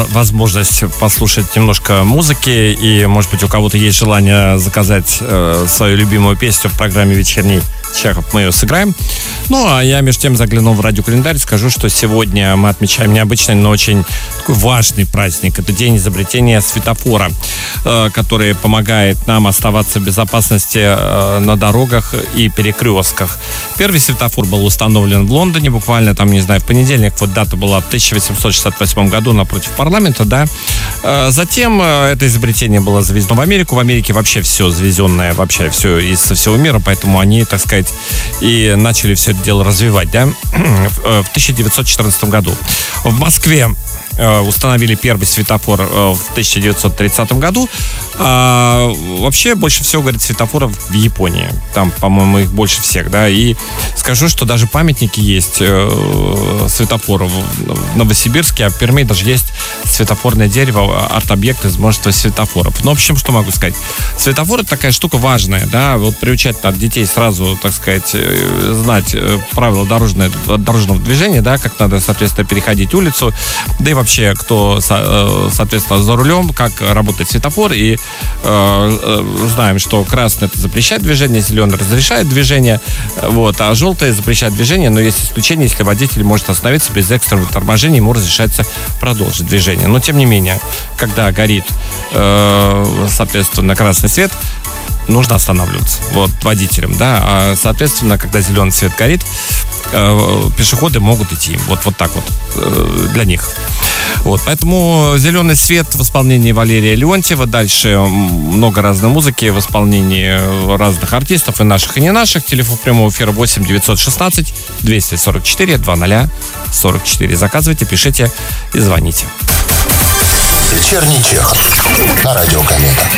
возможность послушать немножко музыки, и, может быть, у кого-то есть желание заказать свою любимую песню в программе «Вечерний Чехов», мы ее сыграем. Ну, а я, между тем, заглянул в радиокалендарь, скажу, что сегодня мы отмечаем необычный, но очень такой важный праздник. Это день изобретения светофора, который помогает нам оставаться в безопасности на дорогах и перекрестках. Первый светофор был установлен в Лондоне, буквально там, не знаю, в понедельник, вот дата была в 1868 году напротив парламента, да. Затем это изобретение было завезено в Америку. В Америке вообще все завезенное, вообще все из всего мира, поэтому они, так сказать, и начали все это дело развивать, да, в 1914 году. В Москве установили первый светофор в 1930 году. Вообще, больше всего, говорит, светофоров в Японии. Там, по-моему, их больше всех, да. И скажу, что даже памятники есть светофоров в Новосибирске, а в Перми даже есть светофорное дерево, арт-объект из множества светофоров. Ну, в общем, что могу сказать? Светофор — это такая штука важная, да. Вот приучать надо детей сразу, так сказать, знать правила дорожного движения, да, как надо, соответственно, переходить улицу, да и вообще, кто, соответственно, за рулем, как работает светофор. И знаем, что красный — это запрещает движение, зеленый — разрешает движение, вот, а желтый — запрещает движение, но есть исключение, если водитель может остановиться без экстренного торможения, ему разрешается продолжить движение. Но, тем не менее, когда горит, соответственно, красный свет, нужно останавливаться, вот, водителям, да, а, соответственно, когда зеленый свет горит, пешеходы могут идти, вот так вот, для них. Вот, поэтому «Зеленый свет» в исполнении Валерия Леонтьева. Дальше много разной музыки в исполнении разных артистов, и наших, и не наших. Телефон прямого эфира 8 916 244 2044. Заказывайте, пишите и звоните. Вечерний Чехов на радио Комета.